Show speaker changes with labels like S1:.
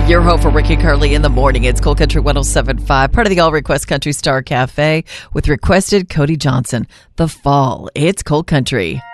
S1: Your hope for Ricky Curley in the morning. It's Cool Country 107.5, part of the All Request Country Star Cafe with requested Cody Johnson. The Fall. It's Cool Country.